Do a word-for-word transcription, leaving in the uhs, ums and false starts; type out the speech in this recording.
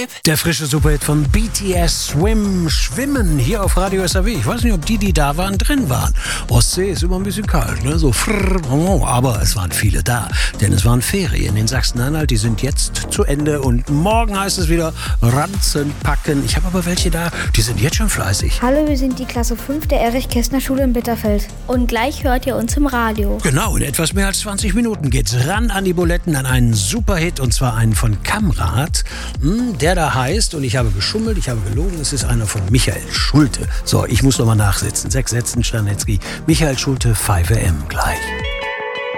Superhit? Der frische Superhit von B T S, Swim, Schwimmen, hier auf Radio S R W. Ich weiß nicht, ob die, die da waren, drin waren. Ostsee ist immer ein bisschen kalt, ne? So frrr, aber es waren viele da, denn es waren Ferien in Sachsen-Anhalt. Die sind jetzt zu Ende und morgen heißt es wieder Ranzen packen. Ich habe aber welche da, die sind jetzt schon fleißig. Hallo, wir sind die Klasse fünf der Erich-Kästner-Schule in Bitterfeld. Und gleich hört ihr uns im Radio. Genau, in etwas mehr als zwanzig Minuten geht's ran an die Buletten, an einen Superhit, und zwar einen von Kamrat, der da heißt, und ich habe geschummelt, ich habe gelogen, es ist einer von Michael Schulte. So, ich muss nochmal nachsitzen. Sechs Sätzen, Czarnetzky, Michael Schulte, fünf A M gleich.